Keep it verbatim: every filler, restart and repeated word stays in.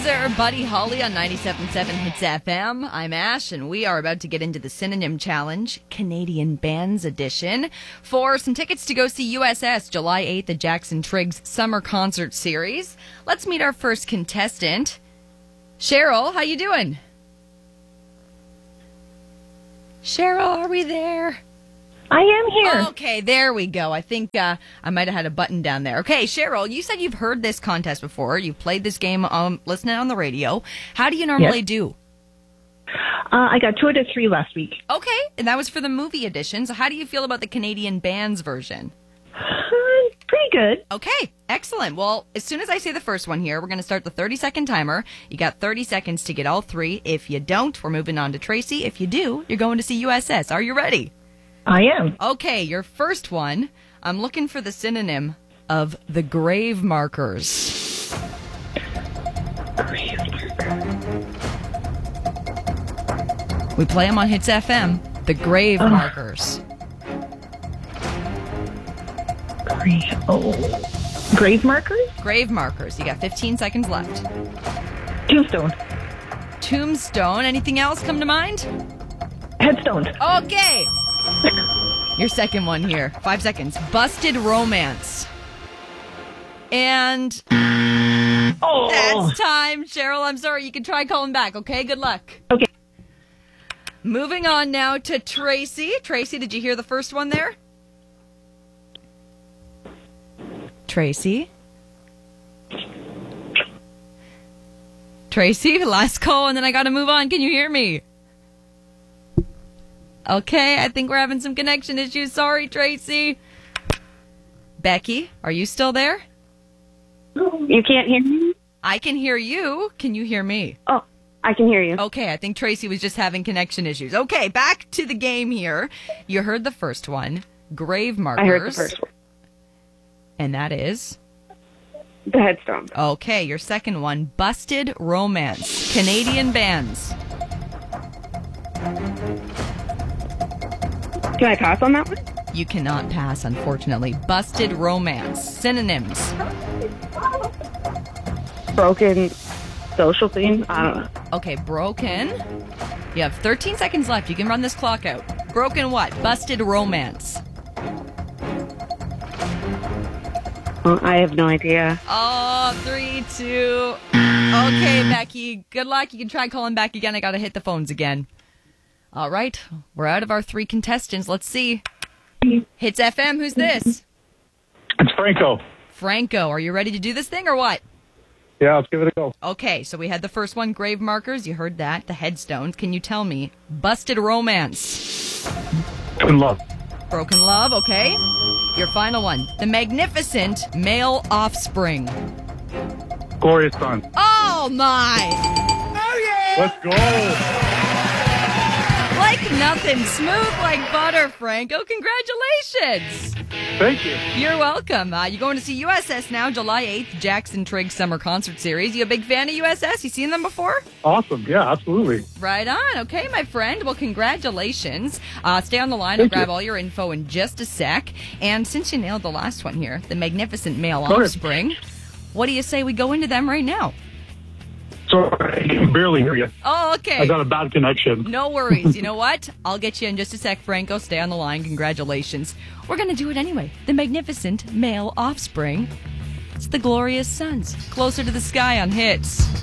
producer Buddy Holly on ninety-seven point seven Hits F M. I'm Ash, and we are about to get into the Synonym Challenge, Canadian Bands Edition, for some tickets to go see U S S July eighth at Jackson Triggs Summer Concert Series. Let's meet our first contestant. Cheryl, how you doing? Cheryl, are we there? I am here. Okay, there we go. I think uh, I might have had a button down there. Okay, Cheryl, you said you've heard this contest before. You've played this game um, listening on the radio. How do you normally Yes. do? Uh, I got two out of three last week. Okay, and that was for the movie edition. So how do you feel about the Canadian Bands version? Uh, pretty good. Okay, excellent. Well, as soon as I say the first one here, we're going to start the thirty-second timer. You got thirty seconds to get all three. If you don't, we're moving on to Tracy. If you do, you're going to see U S S. Are you ready? I am. Okay, your first one. I'm looking for the synonym of the grave markers. Grave marker. We play them on Hits F M. The grave Oh. markers. Grave. Oh. Grave markers? Grave markers. You got fifteen seconds left. Tombstone. Tombstone. Anything else come to mind? Headstone. Okay. Your second one here. Five seconds. Busted romance. And Oh. that's time, Cheryl. I'm sorry. You can try calling back, okay? Good luck. Okay. Moving on now to Tracy. Tracy, did you hear the first one there? Tracy? Tracy, last call, and then I gotta move on. Can you hear me? Okay, I think we're having some connection issues. Sorry, Tracy. Becky, are you still there? You can't hear me? I can hear you. Can you hear me? Oh, I can hear you. Okay, I think Tracy was just having connection issues. Okay, back to the game here. You heard the first one, grave markers. I heard the first one. And that is? The headstone. Okay, your second one, busted romance. Canadian bands. Can I pass on that one? You cannot pass, unfortunately. Busted romance. Synonyms. Broken social thing? I don't know. Okay, broken. You have thirteen seconds left. You can run this clock out. Broken what? Busted romance. Oh, I have no idea. Oh, three, two. Okay, Becky. Good luck. You can try calling back again. I gotta hit the phones again. All right. We're out of our three contestants. Let's see. Hits F M. Who's this? It's Franco. Franco. Are you ready to do this thing or what? Yeah, let's give it a go. Okay, so we had the first one, grave markers. You heard that. The headstones. Can you tell me? Busted romance. In love. Broken love. Okay. Your final one. The magnificent male offspring. Glorious Son. Oh, my. Let's go. Like nothing. Smooth like butter, Franco. Congratulations. Thank you. You're welcome. Uh, you're going to see U S S now, July eighth, Jackson Triggs Summer Concert Series. You a big fan of U S S? You seen them before? Awesome. Yeah, absolutely. Right on. Okay, my friend. Well, congratulations. Uh, stay on the line. I'll Thank grab you. all your info in just a sec. And since you nailed the last one here, the magnificent male Go ahead. offspring, what do you say we go into them right now? Sorry, I can barely hear you. Oh, okay. I got a bad connection. No worries. You know what? I'll get you in just a sec, Franco. Stay on the line. Congratulations. We're going to do it anyway. The magnificent male offspring. It's the Glorious Sons. Closer to the Sky on Hits.